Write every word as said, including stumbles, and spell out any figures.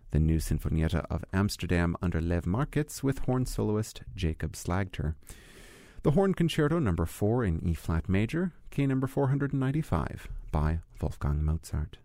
the new Sinfonietta of Amsterdam under Lev Markitz with horn soloist Jacob Slagter. The Horn Concerto number four in E-flat major, K number four hundred ninety-five by Wolfgang Mozart.